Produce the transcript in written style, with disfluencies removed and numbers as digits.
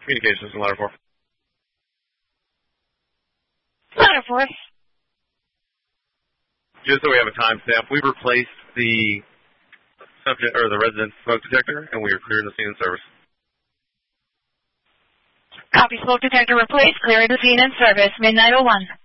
Communications in Ladder 4. Ladder 4. Just so we have a timestamp, we replaced the subject or the resident smoke detector, and we are clearing the scene in service. Copy, smoke detector replaced, clearing the scene in service, Midnight 01.